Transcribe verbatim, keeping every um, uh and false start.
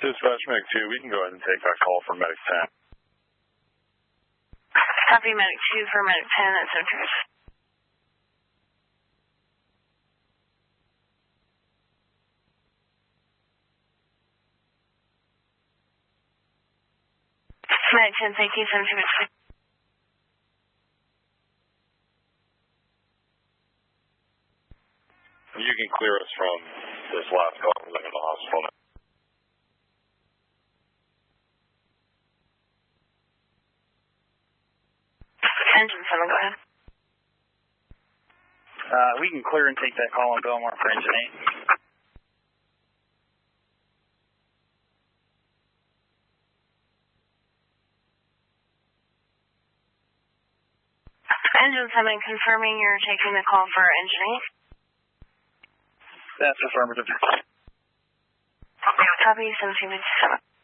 Dispatch Medic two, we can go ahead and take that call from Medic ten. Copy Medic two for Medic ten, that's okay. Medic ten, thank you, seven two six. You can clear us from this last call because I'm in the hospital now. Engine seven, go ahead. Uh, we can clear and take that call on Belmar for engine eight. Engine seven, confirming you're taking the call for engine eight. That's affirmative. Copy, seven two seven.